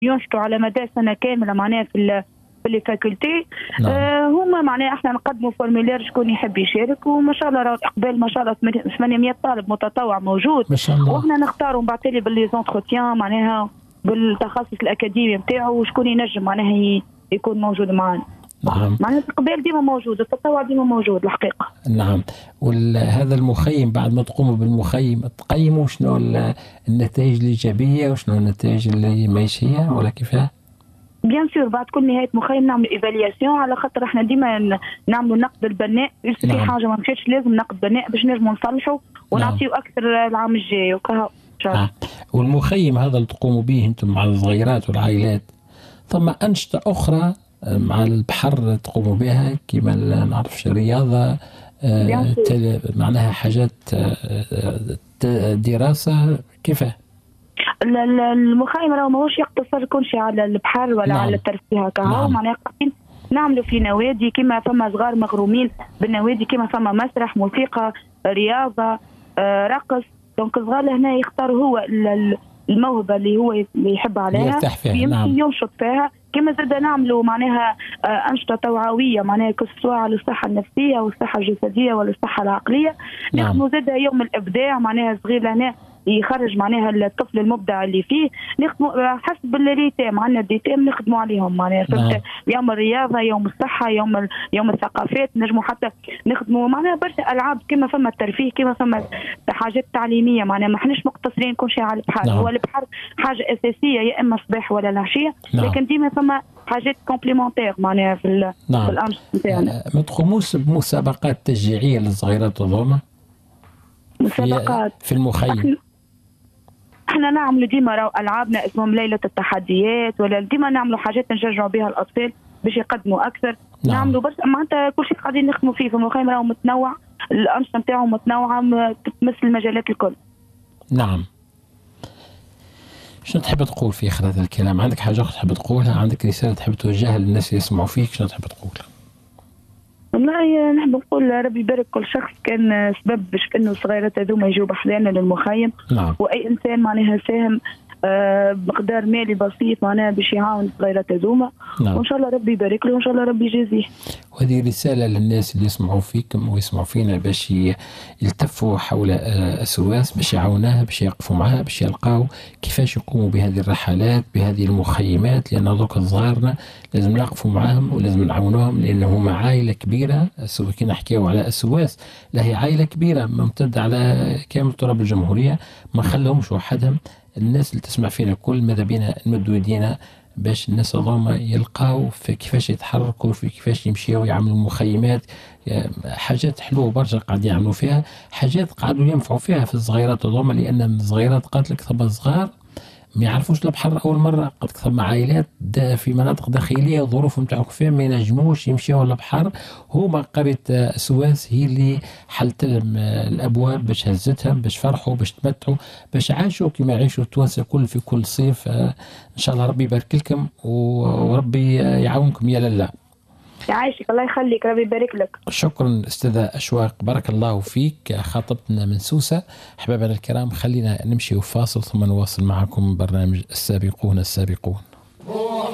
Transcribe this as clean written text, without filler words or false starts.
ينشطوا على مدى سنة كاملة معناها في الفاكولتي. هما معناها احنا نقدموا فورمولير شكون يحب يشارك، وما شاء الله قبل ما شاء الله 800 طالب متطوع موجود ما شاء الله. واحنا نختاروا بعد تالي باللي زونتروتيان معناها بالتخصص الأكاديمي نتاعو وشكون ينجم معناها يكون موجود معنا. نعم. معناها الإقبال ديما موجود، التطوع ديما موجود الحقيقة. نعم. وهذا المخيم بعد ما تقوموا بالمخيم تقيموا شنو النتائج الإيجابية وشنو النتائج اللي ماشية ولا كيفاه؟ بيان سور بعد كل نهاية مخيم نعمل ايفالياسيون، على خاطر احنا ديما نعملوا نقد البناء. في حاجة ما مشيتش لازم نقد بناء باش نجموا نصلحوا ونعطيو أكثر العام الجاي وكها. والمخيم هذا اللي تقوموا به انتم مع الصغيرات والعائلات، ثم أنشطة أخرى مع البحر تقوموا بها كما نعرفش رياضة معناها حاجات دراسة كيفاه؟ المخيم راه ماهوش يقتصر كل شيء على البحر ولا على الترفيه هكا. معناها نعملوا في نوادي كما فما صغار مغرومين بالنوادي، كما فما مسرح، موسيقى، رياضة، رقص. دونك الصغار لهنا يختار هو الموهبة اللي هو يحب عليها يمشي ينشط فيها. كما زاد نعملوا معناها أنشطة توعوية معناها كسوا على الصحة النفسية والصحة الجسدية والصحة العقلية. نخدموا زاد يوم الإبداع معناها صغير لهنا يخرج معناها الطفل المبدع اللي فيه. نخدموا حسب الريتام، عندنا ديتام نخدموا عليهم معناها يوم الرياضة، يوم الصحة، يوم الثقافات. نجموا حتى نخدموا معناها برشا ألعاب كما فما الترفيه كما فما حاجات تعليمية. معناها ما احناش مقتصرين كل شيء على البحر. هو البحر حاجة أساسية يا إما الصباح ولا العشية، لكن ديما فما حاجات كومبليمونتير معناها في الأنشطة نتاعنا. ما تقوموش بمسابقات تشجيعية للصغيرات هذوما مسابقات في المخيم؟ احنا نعملوا ديما راهو العابنا اسمهم ليله التحديات، ولا ديما نعملوا حاجات نشجعوا بها الاطفال باش يقدموا اكثر. نعملوا برشا معناتها كل شيء قاعدين نخدموا فيه في المخيم راهو متنوع، الانشطه نتاعو متنوعه تمس المجالات الكل. نعم. شنو تحب تقول في اخر هذا الكلام؟ عندك حاجه اخرى تحب تقولها؟ عندك رساله تحب توجهها للناس اللي يسمعوا فيك؟ شنو تحب تقول؟ والله نحب نقول ربي يبارك كل شخص كان سبب باش انه الصغيرات هذوما يجوا بحذانا للمخيم. واي انسان معناها ساهم بمقدار مالي بسيط معناها باش يعاون الصغيرات هذوما. وان شاء الله ربي يبارك له وان شاء الله ربي يجازيه. وهذه رساله للناس اللي يسمعوا فيكم ويسمعوا فينا باش يلتفوا حول السواس، باش يعاونوها، باش يقفوا معها، باش يلقاو كيفاش يقوموا بهذه الرحلات بهذه المخيمات. لان هذوك صغارنا لازم نقفوا معهم ولازم نعاونوهم، لان هما عائله كبيره. كي نحكيو على السواس لا هي عائله كبيره ممتده على كامل تراب الجمهوريه، ما خلهمش وحدهم. الناس اللي تسمع فينا كل ماذا بينا نمدوا يدينا باش الناس هذوما يلقاو في كيفاش يتحركوا، في كيفاش يمشيوا يعملوا مخيمات. حاجات حلوه برشا قاعد يعملوا فيها، حاجات قاعدوا ينفعوا فيها في الصغيرات هذوما. لان الصغيرات قالت لك ثم صغار ما يعرفوش البحر اول مره، قد ثم عائلات في مناطق داخليه الظروف نتاعهم فيها ما ينجموش يمشيوا للبحر. هما قريه سواس هي اللي حلت لهم الابواب باش هزتهم باش فرحوا باش تمتعوا باش عاشوا كما يعيشوا التوانسه كل في كل صيف. ان شاء الله ربي يبارك لكم وربي يعاونكم يا لله. يعيشك الله يخليك ربي يبارك لك. شكرا استاذة أشواق، بارك الله فيك. خاطبتنا من سوسة. أحبابنا الكرام خلينا نمشي وفاصل ثم نواصل معكم برنامج السابقون السابقون.